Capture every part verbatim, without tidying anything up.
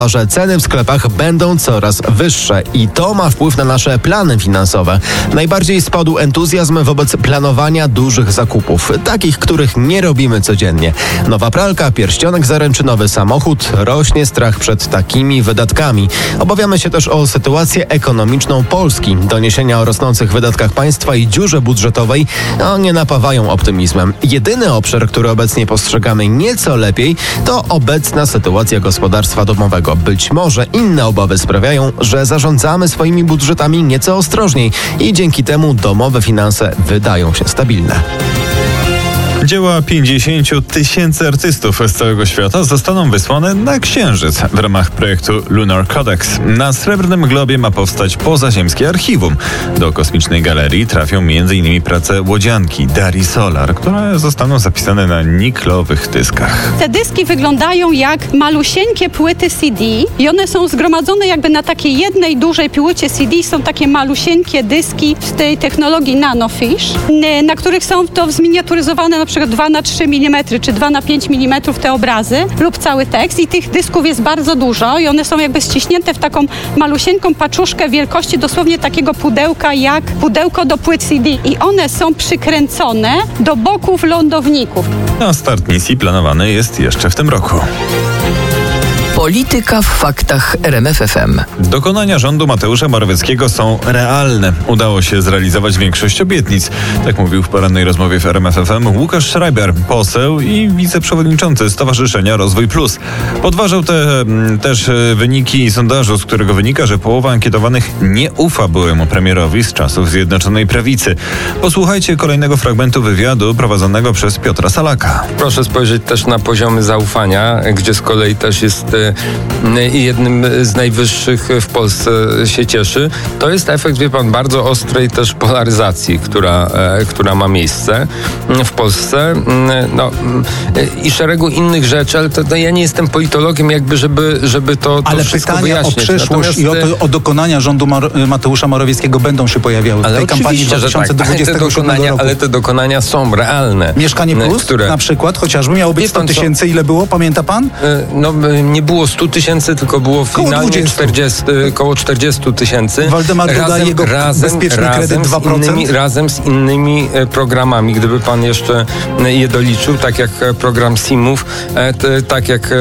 że ceny w sklepach będą coraz wyższe i to ma wpływ na nasze plany finansowe. Najbardziej spadł entuzjazm wobec planowania dużych zakupów, takich, których nie robimy codziennie. Nowa pralka, pierścionek zaręczynowy, samochód, rośnie strach przed takimi wydatkami. Obawiamy się też o sytuację ekonomiczną Polski. Doniesienia o rosnących wydatkach państwa i dziurze budżetowej no, nie napawają optymizmem. Jedyny obszar, który obecnie postrzegamy nieco lepiej, to obecna sytuacja gospodarstwa domowego. Być może inne obawy sprawiają, że zarządzamy swoimi budżetami nieco ostrożniej i dzięki temu domowe finanse wydają się stabilne. Dzieła pięćdziesięciu tysięcy artystów z całego świata zostaną wysłane na Księżyc w ramach projektu Lunar Codex. Na Srebrnym Globie ma powstać pozaziemskie archiwum. Do kosmicznej galerii trafią m in prace łodzianki Darii Solar, które zostaną zapisane na niklowych dyskach. Te dyski wyglądają jak malusieńkie płyty C D i one są zgromadzone jakby na takiej jednej dużej płycie C D. Są takie malusieńkie dyski w tej technologii nanofish, na których są to zminiaturyzowane na przykład dwa na trzy milimetry czy dwa na pięć milimetrów te obrazy lub cały tekst i tych dysków jest bardzo dużo i one są jakby ściśnięte w taką malusieńką paczuszkę wielkości dosłownie takiego pudełka jak pudełko do płyt C D i one są przykręcone do boków lądowników. A start misji planowany jest jeszcze w tym roku. Polityka w faktach R M F F M. Dokonania rządu Mateusza Morawieckiego są realne. Udało się zrealizować większość obietnic. Tak mówił w porannej rozmowie w R M F F M Łukasz Schreiber, poseł i wiceprzewodniczący Stowarzyszenia Rozwój Plus. Podważył te, też wyniki sondażu, z którego wynika, że połowa ankietowanych nie ufa byłemu premierowi z czasów Zjednoczonej Prawicy. Posłuchajcie kolejnego fragmentu wywiadu prowadzonego przez Piotra Salaka. Proszę spojrzeć też na poziomy zaufania, gdzie z kolei też jest jednym z najwyższych w Polsce się cieszy. To jest efekt, wie pan, bardzo ostrej też polaryzacji, która, która ma miejsce w Polsce. No, i szeregu innych rzeczy, ale to, no, ja nie jestem politologiem, jakby, żeby, żeby to, to ale wszystko pytania wyjaśnić. o przyszłość Natomiast, i o, to, o dokonania rządu Mar- Mateusza Morawieckiego będą się pojawiały w tej kampanii dwa tysiące dwudziestego siódmego roku. Ale te dokonania są realne. Mieszkanie Plus które... na przykład, chociażby miało być sto tysięcy. Ile było? Pamięta pan? No, nie było stu tysięcy, tylko było finalnie czterdzieści, koło czterdziestu tysięcy. Waldemar Duda i jego bezpieczny kredyt dwa procent. Z innymi, razem z innymi programami, gdyby pan jeszcze je doliczył, tak jak program SIM-ów, tak jak,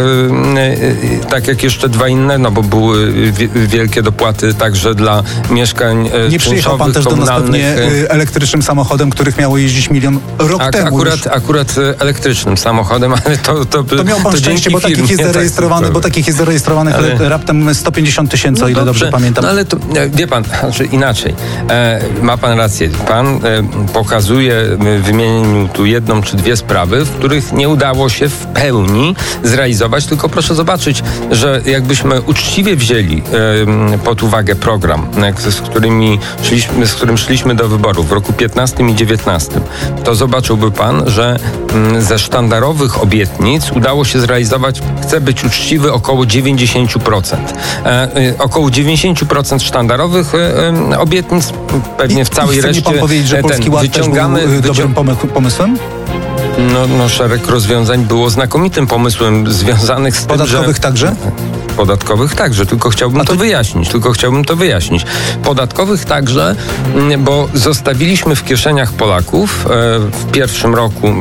tak jak jeszcze dwa inne, no bo były wielkie dopłaty także dla mieszkań nie przyjechał pan też do nas pewnie elektrycznym samochodem, których miało jeździć milion rok A, temu akurat, akurat elektrycznym samochodem, ale to to, to miał pan to szczęście, bo takich jest zarejestrowanych, tak, bo takich jest zarejestrowanych ale... raptem sto pięćdziesiąt tysięcy, o ile no dobrze, dobrze pamiętam. No ale to, wie pan, znaczy inaczej. E, ma pan rację. Pan e, pokazuje, wymienił tu jedną czy dwie sprawy, w których nie udało się w pełni zrealizować, tylko proszę zobaczyć, że jakbyśmy uczciwie wzięli e, pod uwagę program, jak, z, którymi szliśmy, z którym szliśmy do wyborów w roku piętnastym i dziewiętnastym, to zobaczyłby pan, że m, ze sztandarowych obietnic udało się zrealizować, chcę być uczciwy, około dziewięćdziesiąt procent. E, e, około dziewięćdziesiąt procent sztandarowych e, e, obietnic, pewnie w całej I chce reszcie. Chce mi pan powiedzieć, że ten, Polski Ład wyciągamy, też był dobrym wycią... pomysłem? No, no, szereg rozwiązań było znakomitym pomysłem związanych z Podatkowych tym, że... także? Podatkowych także, tylko chciałbym to... to wyjaśnić, tylko chciałbym to wyjaśnić. Podatkowych także, bo zostawiliśmy w kieszeniach Polaków w pierwszym roku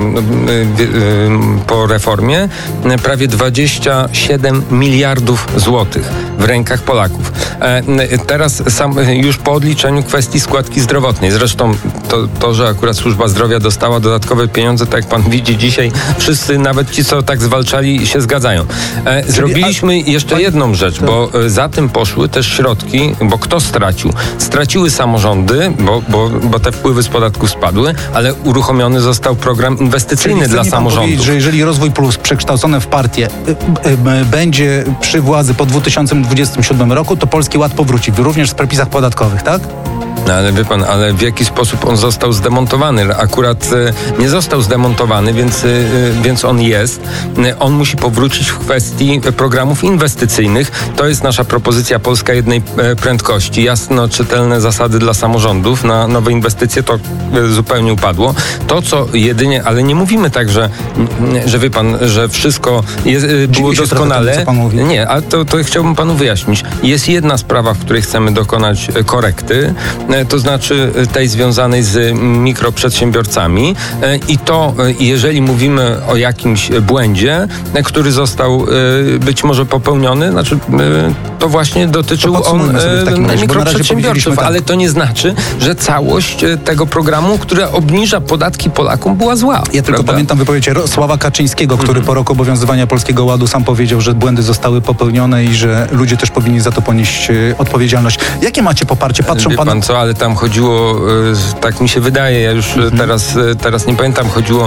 po reformie prawie dwadzieścia siedem miliardów złotych w rękach Polaków. Teraz sam, już po odliczeniu kwestii składki zdrowotnej, zresztą to, to, że akurat służba zdrowia dostała dodatkowe pieniądze, tak jak pan widzi dzisiaj, wszyscy, nawet ci, co tak zwalczali, się zgadzają. Zrobiliśmy jeszcze jedną rzecz, bo za tym poszły też środki, bo kto stracił? Straciły samorządy, bo, bo, bo te wpływy z podatków spadły, ale uruchomiony został program inwestycyjny dla samorządów. Że jeżeli Rozwój Plus przekształcone w partię y, y, y, będzie przy władzy po dwa tysiące dwudziestym siódmym roku, to Polski Ład powróci, również w przepisach podatkowych, tak? No ale wie pan, ale w jaki sposób on został zdemontowany? Akurat e, nie został zdemontowany, więc, e, więc on jest. E, on musi powrócić w kwestii programów inwestycyjnych. To jest nasza propozycja Polska jednej e, prędkości. Jasno czytelne zasady dla samorządów na nowe inwestycje, to e, zupełnie upadło. To, co jedynie, ale nie mówimy tak, że, że wie pan, że wszystko jest, e, było doskonale. Tym, co pan mówi. Nie, ale to, to chciałbym panu wyjaśnić. Jest jedna sprawa, w której chcemy dokonać korekty, to znaczy tej związanej z mikroprzedsiębiorcami i to, jeżeli mówimy o jakimś błędzie, który został być może popełniony, znaczy to właśnie dotyczył to on razie, mikroprzedsiębiorców, tak. ale to nie znaczy, że całość tego programu, która obniża podatki Polakom, była zła. Ja tylko prawda? pamiętam wypowiedź Sława Kaczyńskiego, który mm. po roku obowiązywania Polskiego Ładu sam powiedział, że błędy zostały popełnione i że ludzie też powinni za to ponieść y, odpowiedzialność. Jakie macie poparcie? Patrzą Wie pan pan... co, ale tam chodziło, y, tak mi się wydaje, ja już mm-hmm. teraz, y, teraz nie pamiętam, chodziło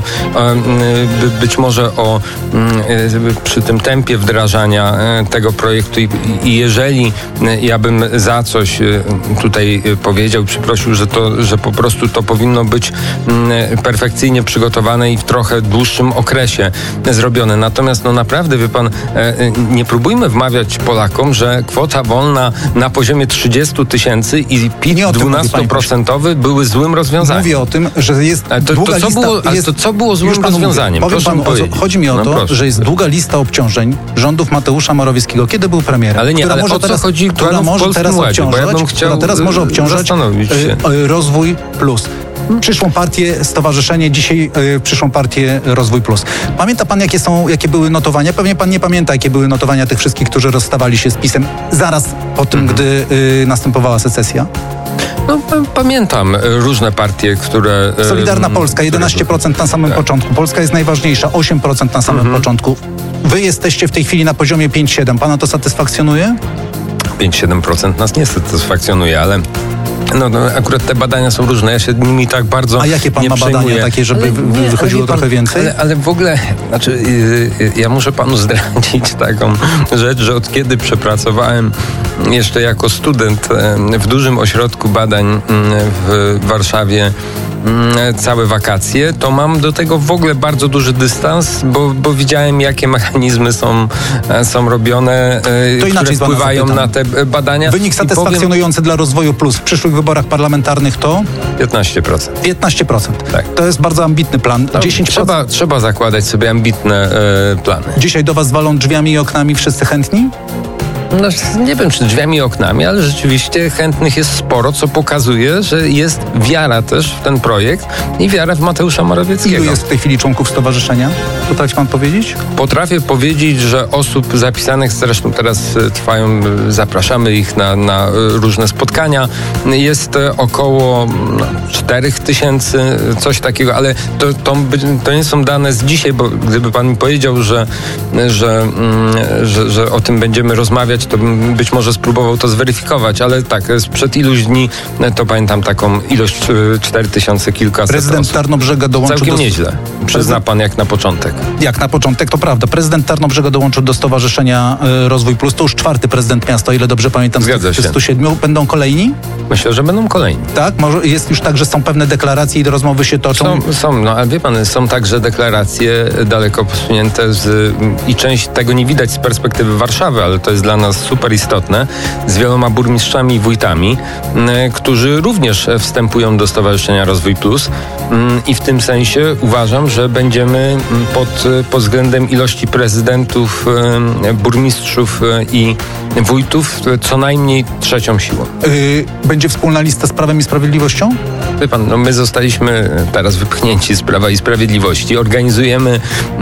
y, być może o y, przy tym tempie wdrażania y, tego projektu i, i jeżeli y, ja bym za coś y, tutaj y, powiedział, przeprosił, że to, że po prostu to powinno być y, perfekcyjnie przygotowane i w trochę dłuższym okresie zrobione. Natomiast no naprawdę, wie pan, y, nie próbujmy wmawiać Polakom, że kwota wolna na poziomie trzydziestu tysięcy i P I T dwunastoprocentowy były złym rozwiązaniem. Mówię o tym, że jest ale to, długa to, co lista... było, ale jest, to co było złym rozwiązaniem? Powiem panu, o, chodzi mi o no to, proszę. że jest długa lista obciążeń rządów Mateusza Morawieckiego, kiedy był premierem. Ale nie, która ale może o co teraz, chodzi która może teraz Ładzie, obciążać, ja bym chciał która teraz może obciążać się. Rozwój Plus. Przyszłą partię, stowarzyszenie, dzisiaj y, przyszłą partię Rozwój Plus. Pamięta pan, jakie są, jakie były notowania? Pewnie pan nie pamięta, jakie były notowania tych wszystkich, którzy rozstawali się z PiS-em zaraz po tym, mhm. gdy y, następowała secesja? No, pamiętam różne partie, które... Solidarna Polska, jedenaście procent na samym tak. początku. Polska jest najważniejsza, osiem procent na samym mhm. początku. Wy jesteście w tej chwili na poziomie pięć siedem. Pana to satysfakcjonuje? pięć siedem procent nas nie satysfakcjonuje, ale... No, no, akurat te badania są różne, ja się nimi tak bardzo A jakie pan nie ma badania przejmuję. takie, żeby ale, nie, wychodziło trochę pan, więcej? Ale, ale w ogóle, znaczy yy, ja muszę panu zdradzić taką rzecz, że od kiedy przepracowałem jeszcze jako student yy, w dużym ośrodku badań yy, w Warszawie yy, całe wakacje, to mam do tego w ogóle bardzo duży dystans, bo, bo widziałem, jakie mechanizmy są, yy, są robione, yy, które wpływają na te badania. Wynik satysfakcjonujący powiem, dla Rozwoju Plus w przyszłych wyborach parlamentarnych to? piętnaście procent. piętnaście procent. Tak. To jest bardzo ambitny plan. No, dziesięć procent. Trzeba, trzeba zakładać sobie ambitne e, plany. Dzisiaj do was walą drzwiami i oknami wszyscy chętni? No, nie wiem, czy drzwiami i oknami, ale rzeczywiście chętnych jest sporo, co pokazuje, że jest wiara też w ten projekt i wiara w Mateusza Morawieckiego. Ilu jest w tej chwili członków stowarzyszenia? Potrafi pan powiedzieć? Potrafię powiedzieć, że osób zapisanych, zresztą teraz trwają, zapraszamy ich na, na różne spotkania, jest około no, czterech tysięcy, coś takiego, ale to, to, to nie są dane z dzisiaj, bo gdyby pan mi powiedział, że, że, że, że o tym będziemy rozmawiać, to bym być może spróbował to zweryfikować, ale tak, sprzed iluś dni to pamiętam taką ilość cztery tysiące kilkaset Prezydent osób. Tarnobrzega dołączył Całkiem do... nieźle. Przyzna pan jak na początek. Jak na początek, to prawda. Prezydent Tarnobrzega dołączył do Stowarzyszenia y, Rozwój Plus. To już czwarty prezydent miasta, o ile dobrze pamiętam, Zgadza się. stu siedmiu. Będą kolejni? Myślę, że będą kolejni. Tak? Może jest już tak, że są pewne deklaracje i do rozmowy się toczą? Są, są no ale wie pan, są także deklaracje daleko posunięte z, i część tego nie widać z perspektywy Warszawy, ale to jest dla nas super istotne, z wieloma burmistrzami i wójtami, którzy również wstępują do Stowarzyszenia Rozwój Plus i w tym sensie uważam, że będziemy pod, pod względem ilości prezydentów, burmistrzów i wójtów co najmniej trzecią siłą. Yy, będzie wspólna lista z Prawem i Sprawiedliwością? Wie pan, no my zostaliśmy teraz wypchnięci z Prawa i Sprawiedliwości. Organizujemy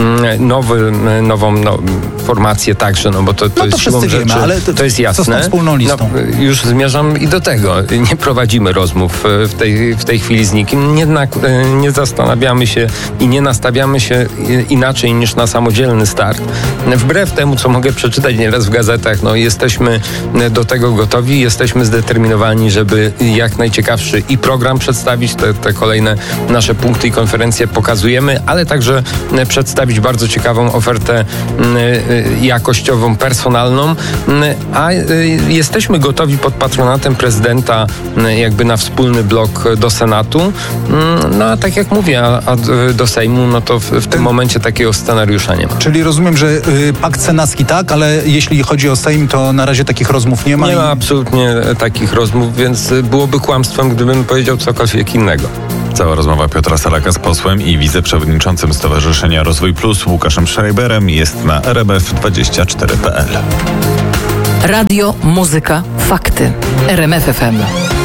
nowy, nową no, formację także, no bo to, to, no to jest siłą wiemy, rzeczy, ale to, to jest jasne. Co z tą wspólną listą? No, już zmierzam i do tego. Nie prowadzimy rozmów w tej, w tej chwili z nikim. Nie, nie zastanawiamy się i nie nastawiamy się inaczej niż na samodzielny start. Wbrew temu, co mogę przeczytać nieraz w gazetach, no jest jesteśmy do tego gotowi, jesteśmy zdeterminowani, żeby jak najciekawszy i program przedstawić, te, te kolejne nasze punkty i konferencje pokazujemy, ale także przedstawić bardzo ciekawą ofertę jakościową, personalną, a jesteśmy gotowi pod patronatem prezydenta jakby na wspólny blok do Senatu. No a tak jak mówię, a, a do Sejmu, no to w, w tym momencie takiego scenariusza nie ma. Czyli rozumiem, że y, pakt senacki tak, ale jeśli chodzi o Sejm, to na razie takich rozmów nie ma. Nie i... ma absolutnie takich rozmów, więc byłoby kłamstwem, gdybym powiedział cokolwiek innego. Cała rozmowa Piotra Salaka z posłem i wiceprzewodniczącym Stowarzyszenia Rozwój Plus Łukaszem Schreiberem jest na r m f dwadzieścia cztery kropka p l. Radio, muzyka, fakty. R M F F M.